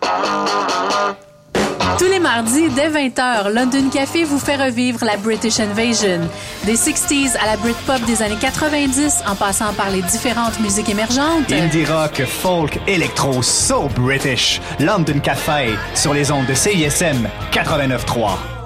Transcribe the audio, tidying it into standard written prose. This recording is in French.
Tous les mardis, dès 20h, London Café vous fait revivre la British Invasion. Des 60s à la Britpop des années 90, en passant par les différentes musiques émergentes. Indie rock, folk, électro, so British. London Café, sur les ondes de CISM 89.3.